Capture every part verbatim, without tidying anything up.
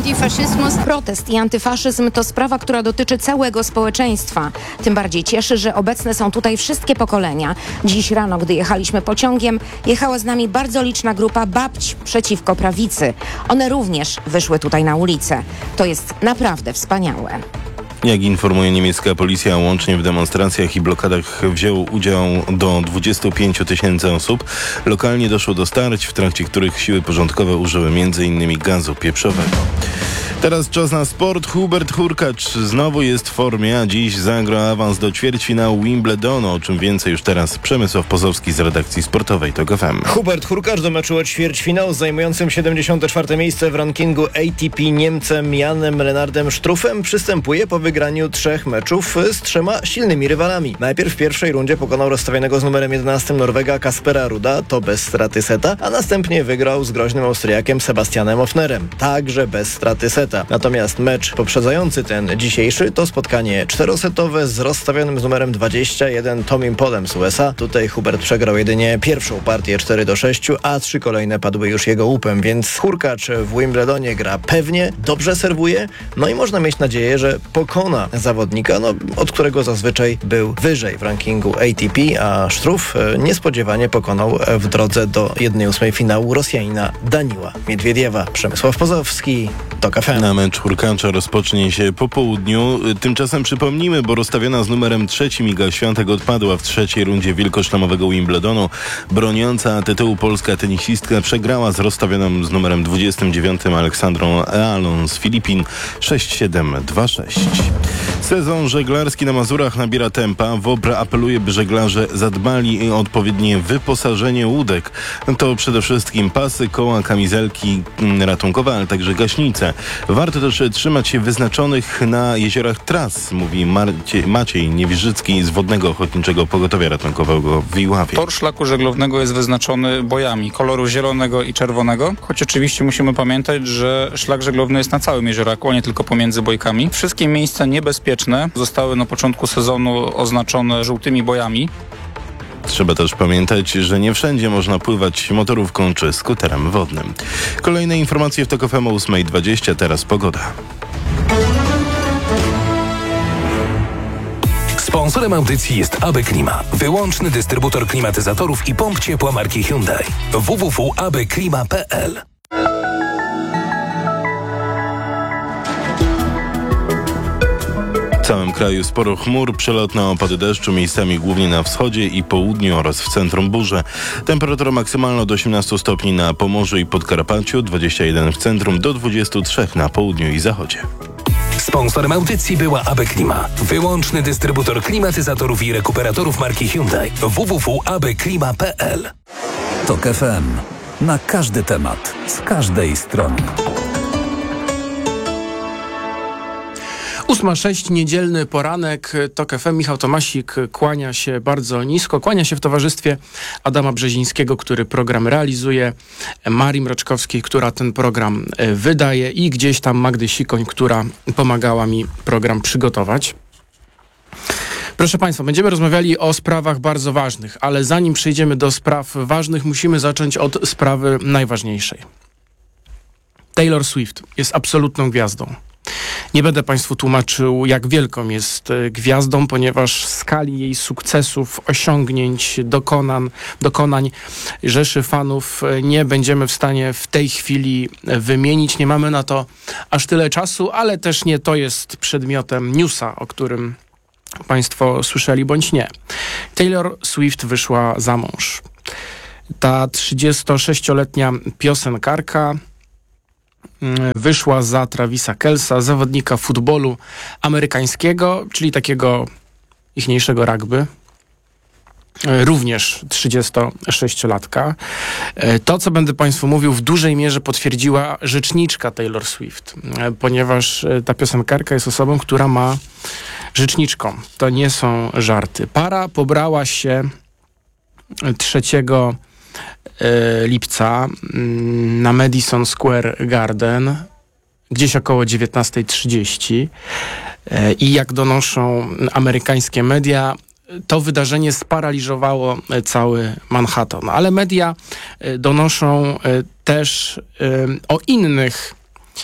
Protest i antyfaszyzm to sprawa, która dotyczy całego społeczeństwa. Tym bardziej cieszy, że obecne są tutaj wszystkie pokolenia. Dziś rano, gdy jechaliśmy pociągiem, jechała z nami bardzo liczna grupa babć przeciwko prawicy. One również wyszły tutaj na ulicę. To jest naprawdę wspaniałe. Jak informuje niemiecka policja, łącznie w demonstracjach i blokadach wzięło udział do dwudziestu pięciu tysięcy osób. Lokalnie doszło do starć, w trakcie których siły porządkowe użyły między innymi gazu pieprzowego. Teraz czas na sport. Hubert Hurkacz znowu jest w formie, a dziś zagra awans do ćwierćfinału Wimbledonu. O czym więcej już teraz Przemysław Pozowski z redakcji sportowej TOK F M. Hubert Hurkacz do meczu o ćwierćfinał z zajmującym siedemdziesiąte czwarte miejsce w rankingu A T P Niemcem Janem Lennardem Struffem przystępuje po wygraniu trzech meczów z trzema silnymi rywalami. Najpierw w pierwszej rundzie pokonał rozstawionego z numerem jedenastym Norwega Kaspera Ruda, to bez straty seta, a następnie wygrał z groźnym Austriakiem Sebastianem Ofnerem, także bez straty seta. Natomiast mecz poprzedzający ten dzisiejszy to spotkanie czterosetowe z rozstawionym z numerem dwadzieścia jeden Tomim Polem z U S A. Tutaj Hubert przegrał jedynie pierwszą partię cztery do sześciu, a trzy kolejne padły już jego łupem, więc Hurkacz w Wimbledonie gra pewnie, dobrze serwuje, no i można mieć nadzieję, że pokona zawodnika, no, od którego zazwyczaj był wyżej w rankingu A T P, a Struff niespodziewanie pokonał w drodze do jednej ósmej finału Rosjanina Daniła Miedwiediewa. Przemysław Pozowski, TOK F M. Na mecz Hurkacza rozpocznie się po południu. Tymczasem przypomnijmy, bo rozstawiona z numerem trzecim Iga Świątek odpadła w trzeciej rundzie wielkoszlemowego Wimbledonu. Broniąca tytułu polska tenisistka przegrała z rozstawioną z numerem dwudziestym dziewiątym Aleksandrą Ealon z Filipin sześć siedem dwa sześć. Sezon żeglarski na Mazurach nabiera tempa. WOPR apeluje, by żeglarze zadbali o odpowiednie wyposażenie łódek. To przede wszystkim pasy, koła, kamizelki ratunkowe, ale także gaśnice. Warto też trzymać się wyznaczonych na jeziorach tras, mówi Marcie, Maciej Niewierzycki z Wodnego Ochotniczego Pogotowia Ratunkowego w Iławie. Tor szlaku żeglownego jest wyznaczony bojami koloru zielonego i czerwonego, choć oczywiście musimy pamiętać, że szlak żeglowny jest na całym jeziораku, a nie tylko pomiędzy bojkami. Wszystkie miejsca niebezpieczne zostały na początku sezonu oznaczone żółtymi bojami. Trzeba też pamiętać, że nie wszędzie można pływać motorówką czy skuterem wodnym. Kolejne informacje w TOK F M o ósma dwadzieścia, teraz pogoda. Sponsorem audycji jest A B Klima, wyłączny dystrybutor klimatyzatorów i pomp ciepła marki Hyundai. w w w kropka a b klima kropka p l. W całym kraju sporo chmur, przelotne opady deszczu, miejscami głównie na wschodzie i południu oraz w centrum burze. Temperatura maksymalna do osiemnastu stopni na Pomorzu i Podkarpaciu, dwadzieścia jeden w centrum, do dwudziestu trzech na południu i zachodzie. Sponsorem audycji była A B Klima, wyłączny dystrybutor klimatyzatorów i rekuperatorów marki Hyundai. w w w kropka a b klima kropka p l. TOK F M. Na każdy temat, z każdej strony. ósma sześć, niedzielny poranek, TOK F M, Michał Tomasik kłania się bardzo nisko, kłania się w towarzystwie Adama Brzezińskiego, który program realizuje, Marii Mroczkowskiej, która ten program wydaje i gdzieś tam Magdy Sikoń, która pomagała mi program przygotować. Proszę Państwa, będziemy rozmawiali o sprawach bardzo ważnych, ale zanim przejdziemy do spraw ważnych, musimy zacząć od sprawy najważniejszej. Taylor Swift jest absolutną gwiazdą. Nie będę Państwu tłumaczył, jak wielką jest gwiazdą, ponieważ w skali jej sukcesów, osiągnięć, dokonań, dokonań rzeszy fanów nie będziemy w stanie w tej chwili wymienić. Nie mamy na to aż tyle czasu, ale też nie to jest przedmiotem newsa, o którym Państwo słyszeli bądź nie. Taylor Swift wyszła za mąż. Ta trzydziestosześcioletnia piosenkarka wyszła za Travisa Kelsa, zawodnika futbolu amerykańskiego, czyli takiego ichniejszego rugby. Również trzydziestosześciolatka. To, co będę Państwu mówił, w dużej mierze potwierdziła rzeczniczka Taylor Swift, ponieważ ta piosenkarka jest osobą, która ma rzeczniczką. To nie są żarty. Para pobrała się trzeciego lipca na Madison Square Garden, gdzieś około dziewiętnasta trzydzieści i jak donoszą amerykańskie media, to wydarzenie sparaliżowało cały Manhattan. Ale media donoszą też o innych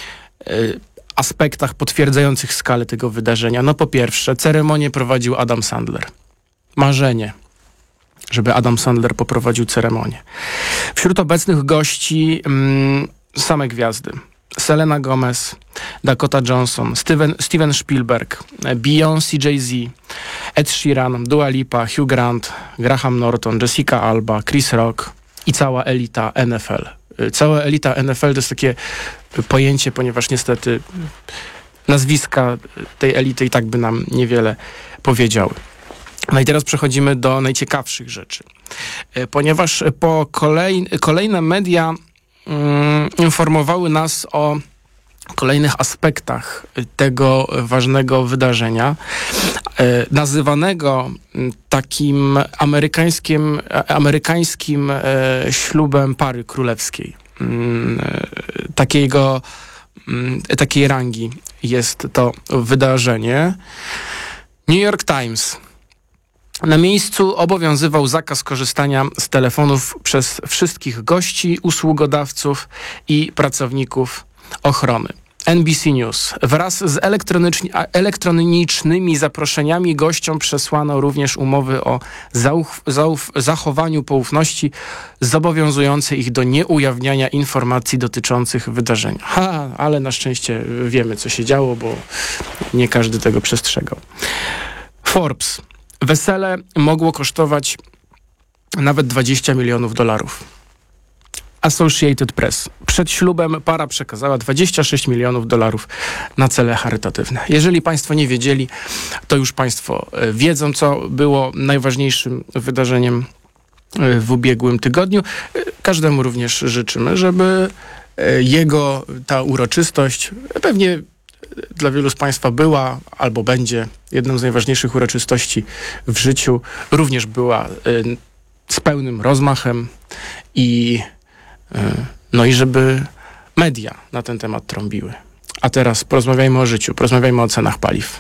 y, aspektach potwierdzających skalę tego wydarzenia. No po pierwsze, ceremonię prowadził Adam Sandler. Marzenie, żeby Adam Sandler poprowadził ceremonię. Wśród obecnych gości mm, same gwiazdy. Selena Gomez, Dakota Johnson, Steven, Steven Spielberg, Beyoncé, Jay-Z, Ed Sheeran, Dua Lipa, Hugh Grant, Graham Norton, Jessica Alba, Chris Rock i cała elita N F L. Cała elita N F L to jest takie pojęcie, ponieważ niestety nazwiska tej elity i tak by nam niewiele powiedziały. No i teraz przechodzimy do najciekawszych rzeczy. Ponieważ po kolej, kolejne media mm, informowały nas o kolejnych aspektach tego ważnego wydarzenia, e, nazywanego takim amerykańskim, amerykańskim e, ślubem pary królewskiej. E, takiego, e, takiej rangi jest to wydarzenie. New York Times. Na miejscu obowiązywał zakaz korzystania z telefonów przez wszystkich gości, usługodawców i pracowników ochrony. N B C News. Wraz z elektronicznymi zaproszeniami gościom przesłano również umowy o zauf- zauf- zachowaniu poufności zobowiązujące ich do nieujawniania informacji dotyczących wydarzenia. Ha, ale na szczęście wiemy, co się działo, bo nie każdy tego przestrzegał. Forbes. Wesele mogło kosztować nawet dwadzieścia milionów dolarów. Associated Press. Przed ślubem para przekazała dwadzieścia sześć milionów dolarów na cele charytatywne. Jeżeli Państwo nie wiedzieli, to już Państwo wiedzą, co było najważniejszym wydarzeniem w ubiegłym tygodniu. Każdemu również życzymy, żeby jego ta uroczystość pewnie dla wielu z Państwa była albo będzie jedną z najważniejszych uroczystości w życiu, również była y, z pełnym rozmachem i y, no i żeby media na ten temat trąbiły. A teraz porozmawiajmy o życiu, porozmawiajmy o cenach paliw.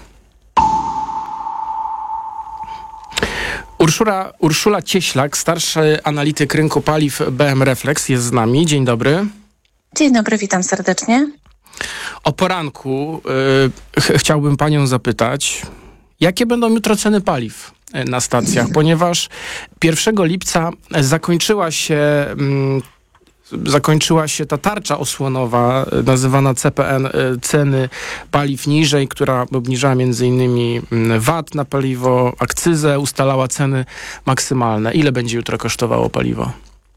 Urszula, Urszula Cieślak, starszy analityk rynku paliw B M Reflex jest z nami. Dzień dobry. Dzień dobry, witam serdecznie. O poranku y, ch- chciałbym panią zapytać, jakie będą jutro ceny paliw y, na stacjach, ponieważ pierwszego lipca zakończyła się, mm, zakończyła się ta tarcza osłonowa y, nazywana C P N, y, ceny paliw niżej, która obniżała między innymi V A T na paliwo, akcyzę, ustalała ceny maksymalne. Ile będzie jutro kosztowało paliwo?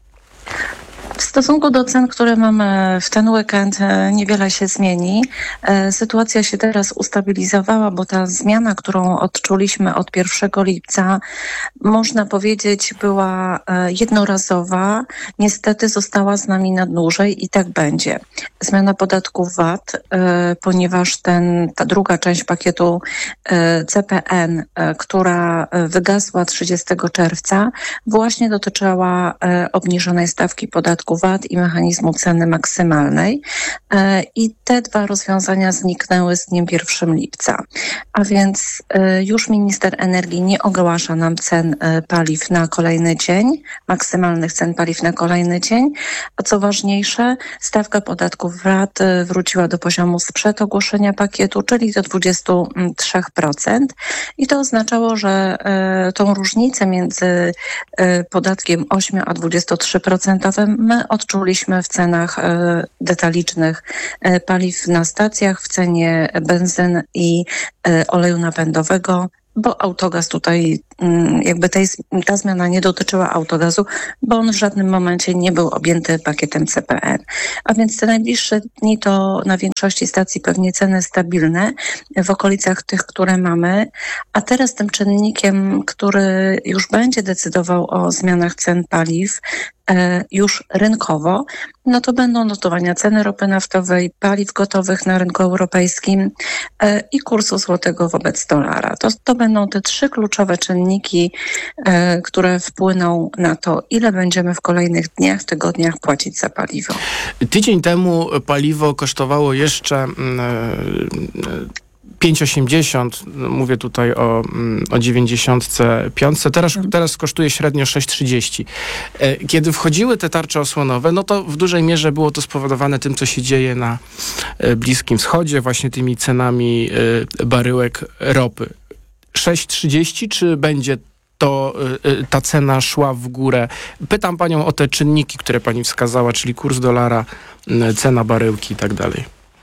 W stosunku do cen, które mamy w ten weekend, niewiele się zmieni. Sytuacja się teraz ustabilizowała, bo ta zmiana, którą odczuliśmy od pierwszego lipca, można powiedzieć, była jednorazowa. Niestety została z nami na dłużej i tak będzie. Zmiana podatku V A T, ponieważ ten, ta druga część pakietu C P N, która wygasła trzydziestego czerwca, właśnie dotyczyła obniżonej stawki podatku V A T i mechanizmu ceny maksymalnej i te dwa rozwiązania zniknęły z dniem pierwszego lipca. A więc już minister energii nie ogłasza nam cen paliw na kolejny dzień, maksymalnych cen paliw na kolejny dzień, a co ważniejsze, stawka podatku V A T wróciła do poziomu sprzed ogłoszenia pakietu, czyli do dwadzieścia trzy procent i to oznaczało, że tą różnicę między podatkiem osiem a dwadzieścia trzy procent my odczuliśmy w cenach e, detalicznych e, paliw na stacjach, w cenie benzyn i e, oleju napędowego, bo autogaz tutaj, m, jakby tej, ta zmiana nie dotyczyła autogazu, bo on w żadnym momencie nie był objęty pakietem C P N. A więc te najbliższe dni to na większości stacji pewnie ceny stabilne w okolicach tych, które mamy. A teraz tym czynnikiem, który już będzie decydował o zmianach cen paliw, już rynkowo, no to będą notowania ceny ropy naftowej, paliw gotowych na rynku europejskim i kursu złotego wobec dolara. To, to będą te trzy kluczowe czynniki, które wpłyną na to, ile będziemy w kolejnych dniach, tygodniach płacić za paliwo. Tydzień temu paliwo kosztowało jeszcze pięć osiemdziesiąt, no mówię tutaj o, o dziewięćdziesiątce piątce, teraz, teraz kosztuje średnio sześć trzydzieści. Kiedy wchodziły te tarcze osłonowe, no to w dużej mierze było to spowodowane tym, co się dzieje na Bliskim Wschodzie, właśnie tymi cenami baryłek ropy. sześć trzydzieści, czy będzie to ta cena szła w górę? Pytam panią o te czynniki, które pani wskazała, czyli kurs dolara, cena baryłki i tak dalej.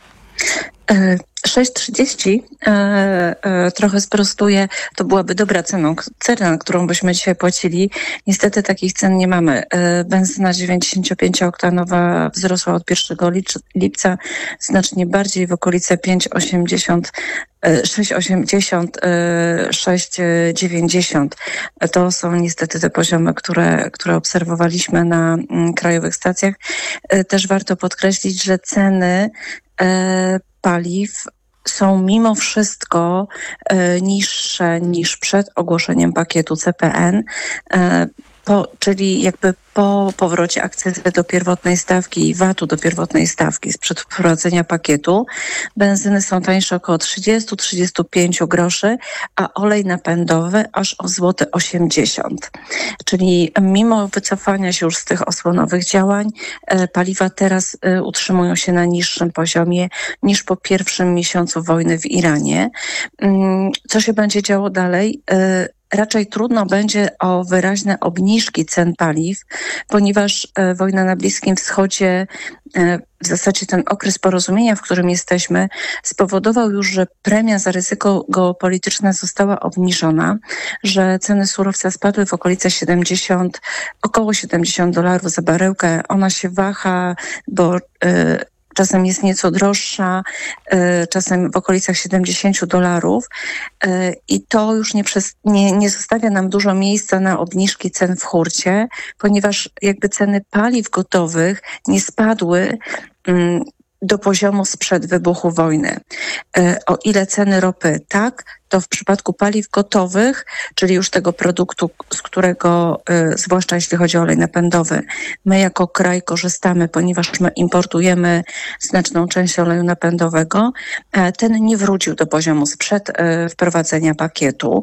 sześć trzydzieści e, e, trochę sprostuje, to byłaby dobra cena, cena, którą byśmy dzisiaj płacili. Niestety takich cen nie mamy. E, benzyna dziewięćdziesięciopięcioktanowa wzrosła od pierwszego lipca znacznie bardziej, w okolice pięć osiemdziesiąt, sześć osiemdziesiąt, sześć dziewięćdziesiąt. To są niestety te poziomy, które, które obserwowaliśmy na m, krajowych stacjach. E, też warto podkreślić, że ceny e, paliw są mimo wszystko e, niższe niż przed ogłoszeniem pakietu C P N, e, po, czyli jakby po powrocie akcyzy do pierwotnej stawki i V A T-u do pierwotnej stawki sprzed wprowadzenia pakietu. Benzyny są tańsze około trzydzieści do trzydziestu pięciu groszy, a olej napędowy aż o złoty osiemdziesiąt. Czyli mimo wycofania się już z tych osłonowych działań, e, paliwa teraz e, utrzymują się na niższym poziomie niż po pierwszym miesiącu wojny w Iranie. Mm, co się będzie działo dalej? E, Raczej trudno będzie o wyraźne obniżki cen paliw, ponieważ e, wojna na Bliskim Wschodzie, e, w zasadzie ten okres porozumienia, w którym jesteśmy, spowodował już, że premia za ryzyko geopolityczne została obniżona, że ceny surowca spadły w okolice siedemdziesiąt, około siedemdziesiąt dolarów za baryłkę. Ona się waha, bo e, czasem jest nieco droższa, czasem w okolicach siedemdziesiąt dolarów i to już nie, przez, nie, nie zostawia nam dużo miejsca na obniżki cen w hurcie, ponieważ jakby ceny paliw gotowych nie spadły do poziomu sprzed wybuchu wojny. O ile ceny ropy tak, to w przypadku paliw gotowych, czyli już tego produktu, z którego, zwłaszcza jeśli chodzi o olej napędowy, my jako kraj korzystamy, ponieważ my importujemy znaczną część oleju napędowego, ten nie wrócił do poziomu sprzed wprowadzenia pakietu.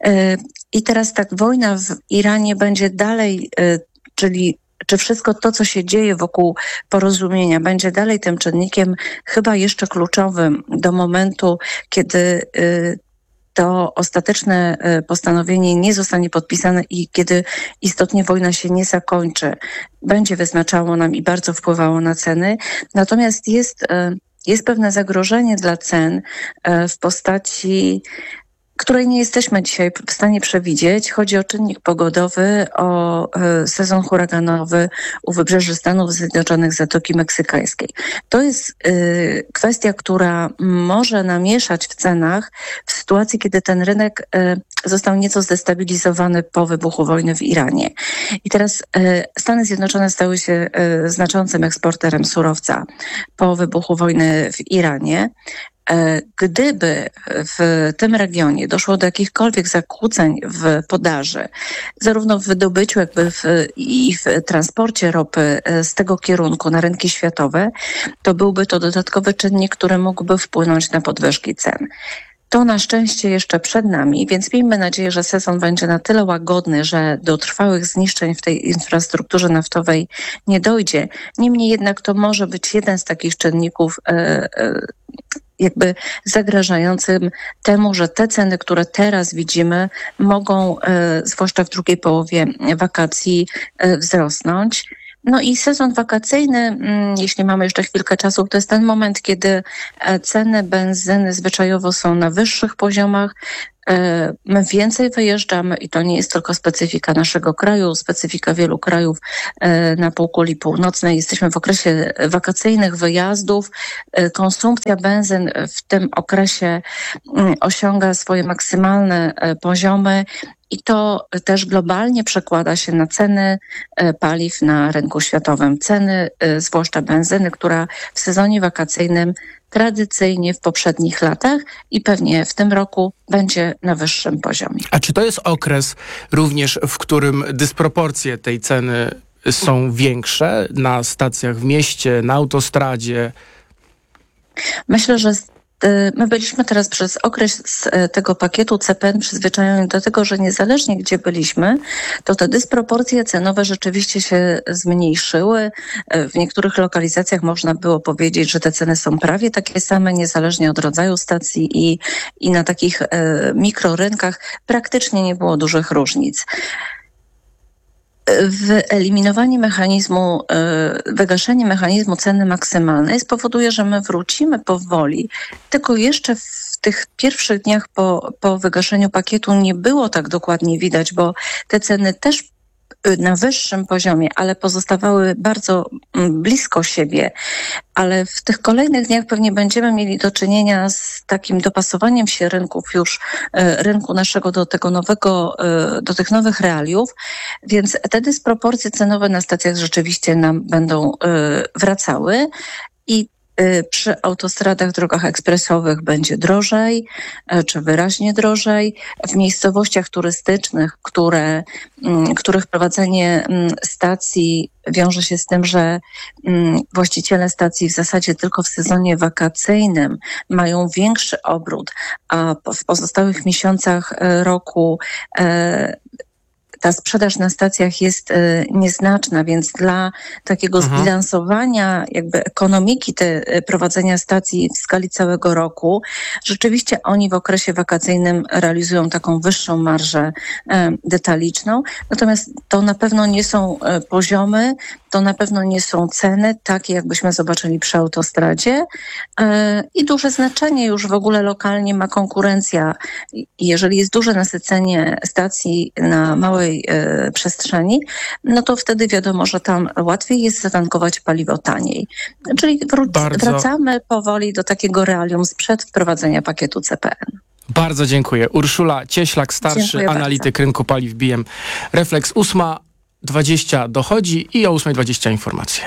I teraz tak, wojna w Iranie będzie dalej, czyli czy wszystko to, co się dzieje wokół porozumienia, będzie dalej tym czynnikiem chyba jeszcze kluczowym do momentu, kiedy to ostateczne postanowienie nie zostanie podpisane i kiedy istotnie wojna się nie zakończy, będzie wyznaczało nam i bardzo wpływało na ceny. Natomiast jest, jest pewne zagrożenie dla cen w postaci, której nie jesteśmy dzisiaj w stanie przewidzieć. Chodzi o czynnik pogodowy, o sezon huraganowy u wybrzeży Stanów Zjednoczonych, Zatoki Meksykańskiej. To jest y, kwestia, która może namieszać w cenach w sytuacji, kiedy ten rynek y, został nieco zdestabilizowany po wybuchu wojny w Iranie. I teraz y, Stany Zjednoczone stały się y, znaczącym eksporterem surowca po wybuchu wojny w Iranie. Gdyby w tym regionie doszło do jakichkolwiek zakłóceń w podaży, zarówno w wydobyciu, jakby w, i w transporcie ropy z tego kierunku na rynki światowe, to byłby to dodatkowy czynnik, który mógłby wpłynąć na podwyżki cen. To na szczęście jeszcze przed nami, więc miejmy nadzieję, że sezon będzie na tyle łagodny, że do trwałych zniszczeń w tej infrastrukturze naftowej nie dojdzie. Niemniej jednak to może być jeden z takich czynników e, e, jakby zagrażającym temu, że te ceny, które teraz widzimy, mogą, e, zwłaszcza w drugiej połowie wakacji, e, wzrosnąć. No i sezon wakacyjny, mm, jeśli mamy jeszcze chwilkę czasu, to jest ten moment, kiedy e, ceny benzyny zwyczajowo są na wyższych poziomach. E, my więcej wyjeżdżamy i to nie jest tylko specyfika naszego kraju, specyfika wielu krajów e, na półkuli północnej. Jesteśmy w okresie wakacyjnych wyjazdów. E, konsumpcja benzyn w tym okresie mm, osiąga swoje maksymalne e, poziomy. I to też globalnie przekłada się na ceny paliw na rynku światowym. Ceny, zwłaszcza benzyny, która w sezonie wakacyjnym tradycyjnie w poprzednich latach i pewnie w tym roku będzie na wyższym poziomie. A czy to jest okres również, w którym dysproporcje tej ceny są większe na stacjach w mieście, na autostradzie? Myślę, że My byliśmy teraz przez okres tego pakietu C P N przyzwyczajeni do tego, że niezależnie gdzie byliśmy, to te dysproporcje cenowe rzeczywiście się zmniejszyły. W niektórych lokalizacjach można było powiedzieć, że te ceny są prawie takie same, niezależnie od rodzaju stacji i, i na takich e, mikrorynkach praktycznie nie było dużych różnic. Wyeliminowanie mechanizmu, wygaszenie mechanizmu ceny maksymalnej spowoduje, że my wrócimy powoli, tylko jeszcze w tych pierwszych dniach po, po wygaszeniu pakietu nie było tak dokładnie widać, bo te ceny też na wyższym poziomie, ale pozostawały bardzo blisko siebie. Ale w tych kolejnych dniach pewnie będziemy mieli do czynienia z takim dopasowaniem się rynków już, rynku naszego do tego nowego, do tych nowych realiów, więc te dysproporcje cenowe na stacjach rzeczywiście nam będą wracały i przy autostradach, drogach ekspresowych będzie drożej, czy wyraźnie drożej. W miejscowościach turystycznych, które, których prowadzenie stacji wiąże się z tym, że właściciele stacji w zasadzie tylko w sezonie wakacyjnym mają większy obrót, a w pozostałych miesiącach roku ta sprzedaż na stacjach jest y, nieznaczna, więc dla takiego mhm. zbilansowania jakby ekonomiki te, y, prowadzenia stacji w skali całego roku, rzeczywiście oni w okresie wakacyjnym realizują taką wyższą marżę y, detaliczną. Natomiast to na pewno nie są y, poziomy, to na pewno nie są ceny takie, jakbyśmy zobaczyli przy autostradzie. Y, I duże znaczenie już w ogóle lokalnie ma konkurencja. Jeżeli jest duże nasycenie stacji na małej przestrzeni, no to wtedy wiadomo, że tam łatwiej jest zatankować paliwo taniej. Czyli wró- Bardzo... wracamy powoli do takiego realium sprzed wprowadzenia pakietu C P N. Bardzo dziękuję. Urszula Cieślak, starszy dziękuję analityk bardzo. rynku paliw B M. Refleks ósma dwadzieścia dochodzi i o ósma dwadzieścia informacje.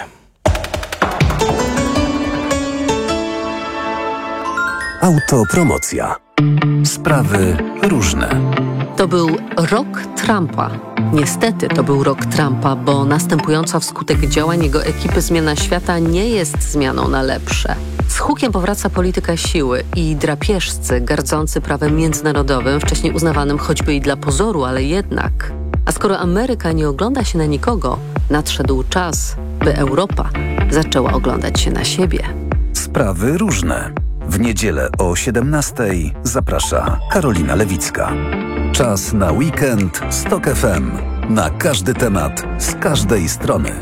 Autopromocja. Sprawy różne. To był rok Trumpa. Niestety to był rok Trumpa, bo następująca wskutek działań jego ekipy zmiana świata nie jest zmianą na lepsze. Z hukiem powraca polityka siły i drapieżcy gardzący prawem międzynarodowym, wcześniej uznawanym choćby i dla pozoru, ale jednak. A skoro Ameryka nie ogląda się na nikogo, nadszedł czas, by Europa zaczęła oglądać się na siebie. Sprawy różne. W niedzielę o siedemnastej zaprasza Karolina Lewicka. Czas na weekend z Tok F M. Na każdy temat, z każdej strony.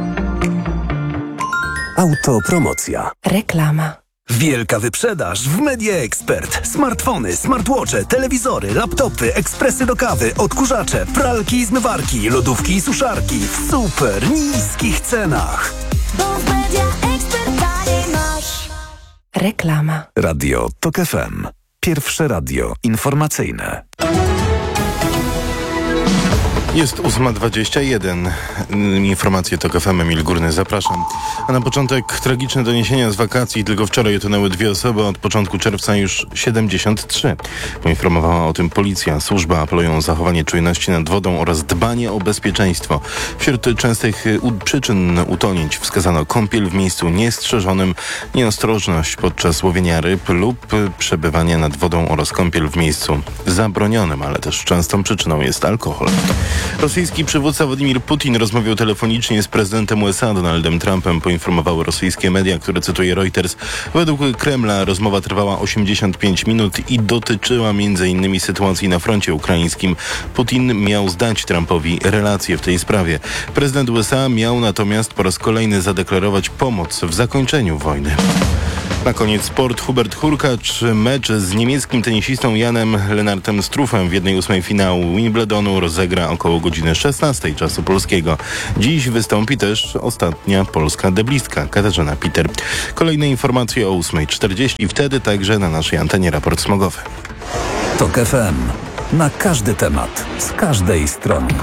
Autopromocja. Reklama. Wielka wyprzedaż w Media Expert. Smartfony, smartwatche, telewizory, laptopy, ekspresy do kawy, odkurzacze, pralki i zmywarki, lodówki i suszarki w super niskich cenach. Bo w Media Expert taniej masz. Reklama. Radio Tok F M. Pierwsze radio informacyjne. Jest ósma dwadzieścia jeden. Informacje Tok F M, Emil Górny, zapraszam. A na początek tragiczne doniesienia z wakacji. Tylko wczoraj utonęły dwie osoby, od początku czerwca już siedemdziesiąt trzy. Poinformowała o tym policja. Służby apelują o zachowanie czujności nad wodą oraz dbanie o bezpieczeństwo. Wśród częstych u- przyczyn utonięć wskazano kąpiel w miejscu niestrzeżonym, nieostrożność podczas łowienia ryb lub przebywanie nad wodą oraz kąpiel w miejscu zabronionym, ale też częstą przyczyną jest alkohol. Rosyjski przywódca Władimir Putin rozmawiał telefonicznie z prezydentem U S A Donaldem Trumpem, poinformowały rosyjskie media, które cytuje Reuters. Według Kremla rozmowa trwała osiemdziesiąt pięć minut i dotyczyła między innymi sytuacji na froncie ukraińskim. Putin miał zdać Trumpowi relacje w tej sprawie. Prezydent U S A miał natomiast po raz kolejny zadeklarować pomoc w zakończeniu wojny. Na koniec sport. Hubert Hurkacz mecz z niemieckim tenisistą Janem Lennartem Struffem w jednej ósmej finału Wimbledonu rozegra około godziny szesnastej czasu polskiego. Dziś wystąpi też ostatnia polska deblistka Katarzyna Piter. Kolejne informacje o ósma czterdzieści i wtedy także na naszej antenie raport smogowy. Tok F M. Na każdy temat, z każdej strony.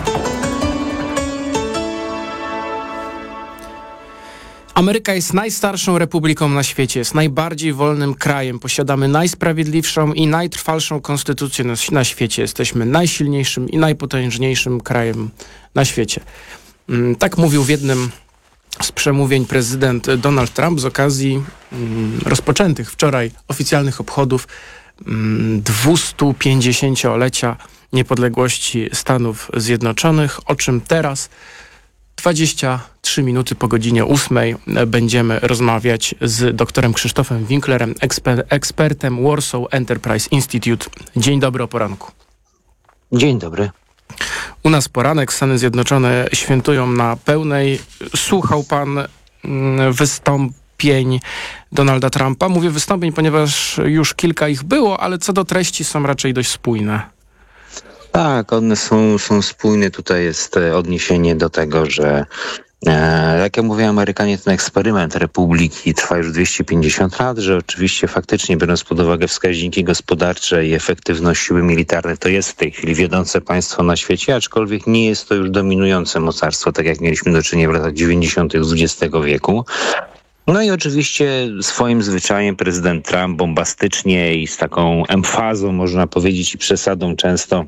Ameryka jest najstarszą republiką na świecie, jest najbardziej wolnym krajem. Posiadamy najsprawiedliwszą i najtrwalszą konstytucję na, na świecie. Jesteśmy najsilniejszym i najpotężniejszym krajem na świecie. Tak mówił w jednym z przemówień prezydent Donald Trump z okazji mm, rozpoczętych wczoraj oficjalnych obchodów mm, dwustupięćdziesięciolecia niepodległości Stanów Zjednoczonych, o czym teraz dwadzieścia trzy minuty po godzinie ósmej będziemy rozmawiać z doktorem Krzysztofem Winklerem, eksper- ekspertem Warsaw Enterprise Institute. Dzień dobry, o poranku. Dzień dobry. U nas poranek, Stany Zjednoczone świętują na pełnej. Słuchał pan mm, wystąpień Donalda Trumpa? Mówię wystąpień, ponieważ już kilka ich było, ale co do treści są raczej dość spójne. Tak, one są, są spójne. Tutaj jest odniesienie do tego, że e, jak ja mówię, Amerykanie ten eksperyment Republiki trwa już dwieście pięćdziesiąt lat, że oczywiście faktycznie biorąc pod uwagę wskaźniki gospodarcze i efektywność siły militarnej, to jest w tej chwili wiodące państwo na świecie, aczkolwiek nie jest to już dominujące mocarstwo, tak jak mieliśmy do czynienia w latach dziewięćdziesiątych dwudziestego wieku. No i oczywiście swoim zwyczajem prezydent Trump bombastycznie i z taką emfazą, można powiedzieć, i przesadą często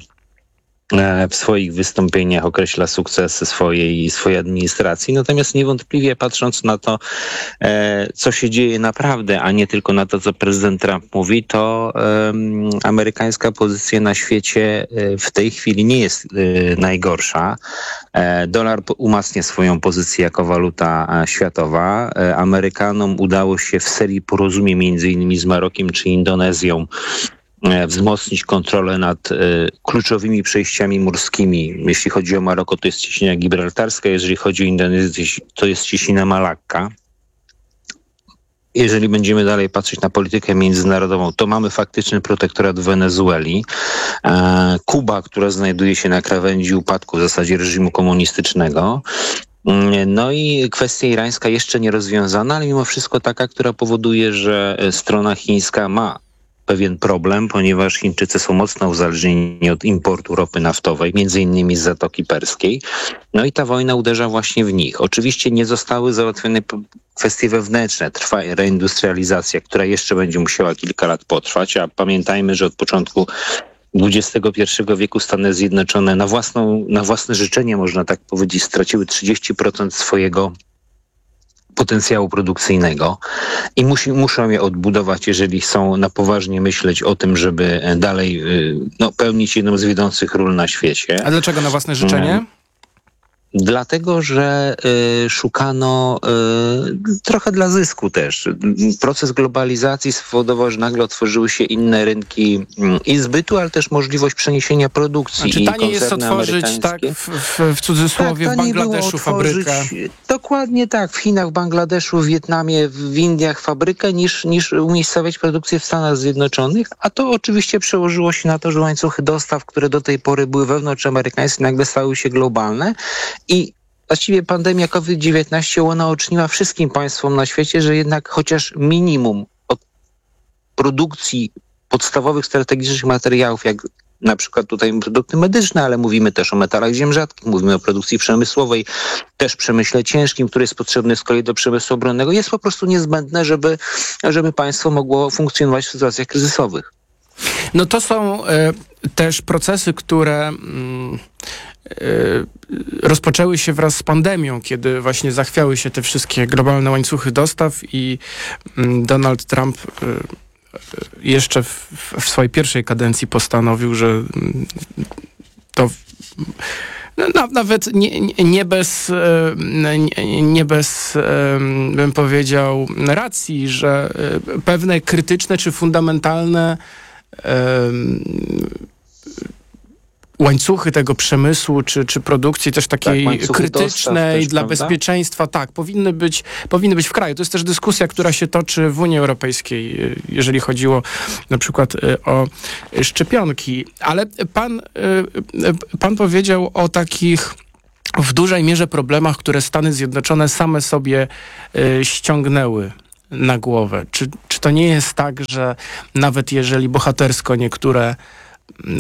w swoich wystąpieniach określa sukcesy swojej, swojej administracji. Natomiast niewątpliwie patrząc na to, co się dzieje naprawdę, a nie tylko na to, co prezydent Trump mówi, to um, amerykańska pozycja na świecie w tej chwili nie jest najgorsza. Dolar umacnia swoją pozycję jako waluta światowa. Amerykanom udało się w serii porozumień między innymi z Marokiem czy Indonezją wzmocnić kontrolę nad y, kluczowymi przejściami morskimi. Jeśli chodzi o Maroko, to jest cieśnina gibraltarska, jeżeli chodzi o Indonezję, to jest cieśnina Malakka. Jeżeli będziemy dalej patrzeć na politykę międzynarodową, to mamy faktyczny protektorat Wenezueli. E, Kuba, która znajduje się na krawędzi upadku w zasadzie reżimu komunistycznego. No i kwestia irańska jeszcze nie rozwiązana, ale mimo wszystko taka, która powoduje, że strona chińska ma pewien problem, ponieważ Chińczycy są mocno uzależnieni od importu ropy naftowej, między innymi z Zatoki Perskiej. No i ta wojna uderza właśnie w nich. Oczywiście nie zostały załatwione kwestie wewnętrzne. Trwa reindustrializacja, która jeszcze będzie musiała kilka lat potrwać, a pamiętajmy, że od początku dwudziestego pierwszego wieku Stany Zjednoczone na własną, na własne życzenie, można tak powiedzieć, straciły trzydzieści procent swojego potencjału produkcyjnego i musi, muszą je odbudować, jeżeli chcą na poważnie myśleć o tym, żeby dalej no, pełnić jedną z wiodących ról na świecie. A dlaczego na własne życzenie? Dlatego, że y, szukano y, trochę dla zysku też. Proces globalizacji spowodował, że nagle otworzyły się inne rynki y, i zbytu, ale też możliwość przeniesienia produkcji. Znaczy taniej jest otworzyć, tak, w, w, w cudzysłowie, tak, w Bangladeszu fabrykę. Dokładnie tak, w Chinach, w Bangladeszu, w Wietnamie, w Indiach fabrykę, niż, niż umiejscowiać produkcję w Stanach Zjednoczonych, a to oczywiście przełożyło się na to, że łańcuchy dostaw, które do tej pory były wewnątrzamerykańskie, nagle stały się globalne. I właściwie pandemia COVID dziewiętnaście unaoczniła wszystkim państwom na świecie, że jednak chociaż minimum od produkcji podstawowych strategicznych materiałów, jak na przykład tutaj produkty medyczne, ale mówimy też o metalach ziem rzadkich, mówimy o produkcji przemysłowej, też przemyśle ciężkim, który jest potrzebny z kolei do przemysłu obronnego, jest po prostu niezbędne, żeby, żeby państwo mogło funkcjonować w sytuacjach kryzysowych. No to są y, też procesy, które mm, y, rozpoczęły się wraz z pandemią, kiedy właśnie zachwiały się te wszystkie globalne łańcuchy dostaw i y, Donald Trump y, jeszcze w, w swojej pierwszej kadencji postanowił, że y, to no, nawet nie, nie bez, nie, nie bez, bym powiedział, racji, że pewne krytyczne czy fundamentalne łańcuchy tego przemysłu, czy, czy produkcji też takiej tak, krytycznej też, dla prawda? Bezpieczeństwa, tak, powinny być, powinny być w kraju. To jest też dyskusja, która się toczy w Unii Europejskiej, jeżeli chodziło na przykład o szczepionki. Ale pan, pan powiedział o takich w dużej mierze problemach, które Stany Zjednoczone same sobie ściągnęły na głowę. Czy, czy to nie jest tak, że nawet jeżeli bohatersko niektóre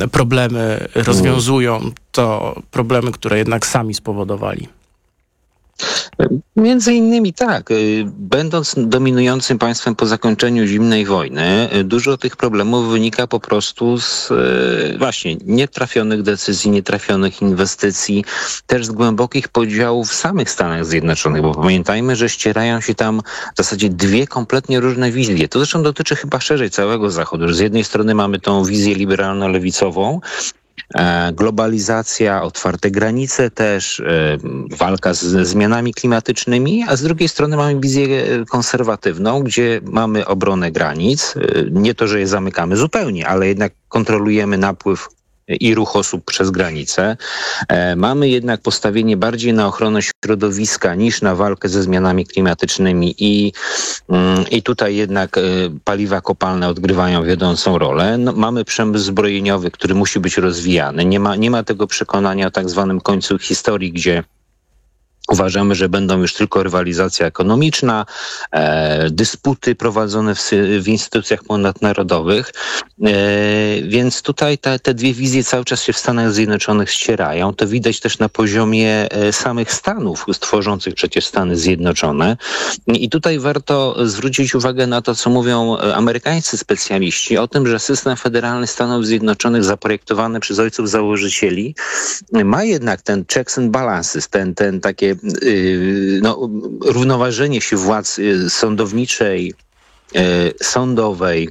problemy rozwiązują, to problemy, które jednak sami spowodowali? Między innymi tak. Będąc dominującym państwem po zakończeniu zimnej wojny, dużo tych problemów wynika po prostu z właśnie nietrafionych decyzji, nietrafionych inwestycji, też z głębokich podziałów w samych Stanach Zjednoczonych, bo pamiętajmy, że ścierają się tam w zasadzie dwie kompletnie różne wizje. To zresztą dotyczy chyba szerzej całego Zachodu, że z jednej strony mamy tą wizję liberalno-lewicową, globalizacja, otwarte granice też, walka z zmianami klimatycznymi, a z drugiej strony mamy wizję konserwatywną, gdzie mamy obronę granic. Nie to, że je zamykamy zupełnie, ale jednak kontrolujemy napływ i ruch osób przez granicę. E, mamy jednak postawienie bardziej na ochronę środowiska niż na walkę ze zmianami klimatycznymi i, mm, i tutaj jednak e, paliwa kopalne odgrywają wiodącą rolę. No, mamy przemysł zbrojeniowy, który musi być rozwijany. Nie ma, nie ma tego przekonania o tak zwanym końcu historii, gdzie uważamy, że będą już tylko rywalizacja ekonomiczna, e, dysputy prowadzone w, w instytucjach ponadnarodowych, e, więc tutaj te, te dwie wizje cały czas się w Stanach Zjednoczonych ścierają. To widać też na poziomie e, samych Stanów, tworzących przecież Stany Zjednoczone. I tutaj warto zwrócić uwagę na to, co mówią amerykańscy specjaliści o tym, że system federalny Stanów Zjednoczonych zaprojektowany przez ojców założycieli ma jednak ten checks and balances, ten, ten takie no, równoważenie się władz sądowniczej, sądowej,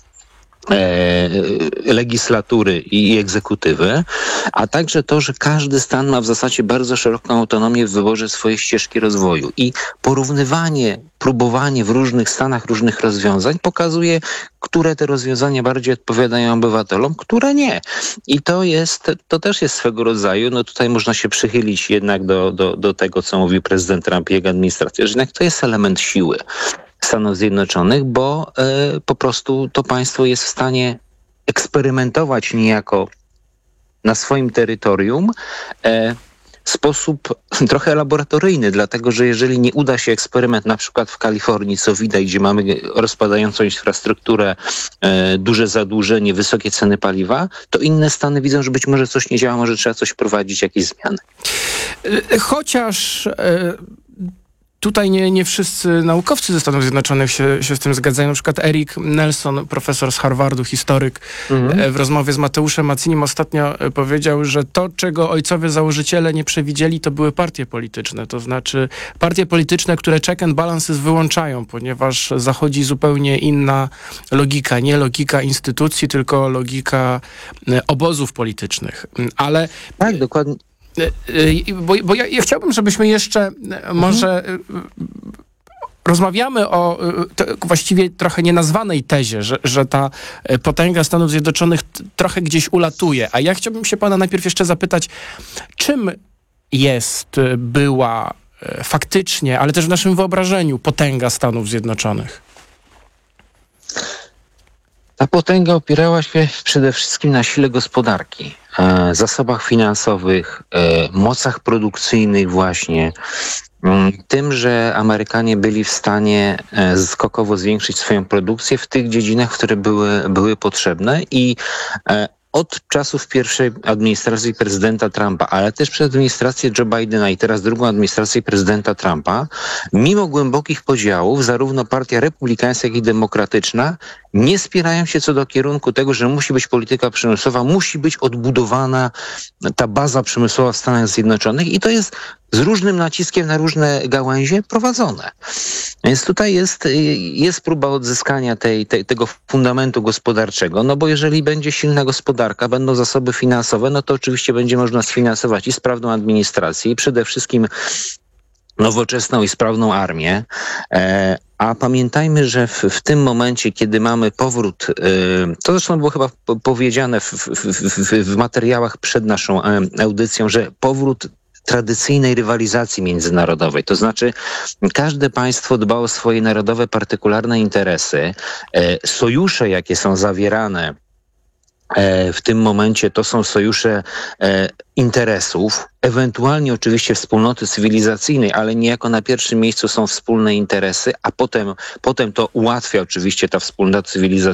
legislatury i egzekutywy, a także to, że każdy stan ma w zasadzie bardzo szeroką autonomię w wyborze swojej ścieżki rozwoju i porównywanie, próbowanie w różnych stanach różnych rozwiązań pokazuje, które te rozwiązania bardziej odpowiadają obywatelom, które nie. I to jest, to też jest swego rodzaju, no tutaj można się przychylić jednak do, do, do tego, co mówi prezydent Trump i jego administracja, że jednak to jest element siły Stanów Zjednoczonych, bo y, po prostu to państwo jest w stanie eksperymentować niejako na swoim terytorium y, w sposób trochę laboratoryjny, dlatego że jeżeli nie uda się eksperyment na przykład w Kalifornii, co widać, gdzie mamy rozpadającą infrastrukturę, y, duże zadłużenie, wysokie ceny paliwa, to inne stany widzą, że być może coś nie działa, może trzeba coś wprowadzić, jakieś zmiany. Chociaż... Y- Tutaj nie, nie wszyscy naukowcy ze Stanów Zjednoczonych się, się z tym zgadzają. Na przykład Eric Nelson, profesor z Harvardu, historyk, mhm. w rozmowie z Mateuszem Macinim ostatnio powiedział, że to, czego ojcowie założyciele nie przewidzieli, to były partie polityczne. To znaczy partie polityczne, które check and balances wyłączają, ponieważ zachodzi zupełnie inna logika. Nie logika instytucji, tylko logika obozów politycznych. Ale... Tak, dokładnie. Bo, bo ja, ja chciałbym, żebyśmy jeszcze może mhm. rozmawiamy o to, właściwie trochę nienazwanej tezie, że, że ta potęga Stanów Zjednoczonych t- trochę gdzieś ulatuje. A ja chciałbym się pana najpierw jeszcze zapytać, czym jest, była faktycznie, ale też w naszym wyobrażeniu potęga Stanów Zjednoczonych? Ta potęga opierała się przede wszystkim na sile gospodarki, e, zasobach finansowych, e, mocach produkcyjnych właśnie, m, tym, że Amerykanie byli w stanie e, skokowo zwiększyć swoją produkcję w tych dziedzinach, które były, były potrzebne i e, od czasów pierwszej administracji prezydenta Trumpa, ale też przez administrację Joe Bidena i teraz drugą administrację prezydenta Trumpa, mimo głębokich podziałów, zarówno partia republikańska, jak i demokratyczna nie spierają się co do kierunku tego, że musi być polityka przemysłowa, musi być odbudowana ta baza przemysłowa w Stanach Zjednoczonych i to jest z różnym naciskiem na różne gałęzie prowadzone. Więc tutaj jest, jest próba odzyskania tej, tej, tego fundamentu gospodarczego, no bo jeżeli będzie silna gospodarka, będą zasoby finansowe, no to oczywiście będzie można sfinansować i sprawną administrację i przede wszystkim nowoczesną i sprawną armię. E, a pamiętajmy, że w, w tym momencie, kiedy mamy powrót, e, to zresztą było chyba po, powiedziane w, w, w, w materiałach przed naszą e, audycją, że powrót tradycyjnej rywalizacji międzynarodowej. To znaczy każde państwo dba o swoje narodowe, partykularne interesy. E, sojusze, jakie są zawierane e, w tym momencie, to są sojusze e, interesów, ewentualnie oczywiście wspólnoty cywilizacyjnej, ale niejako na pierwszym miejscu są wspólne interesy, a potem, potem to ułatwia oczywiście ta wspólnota cywilizacyjna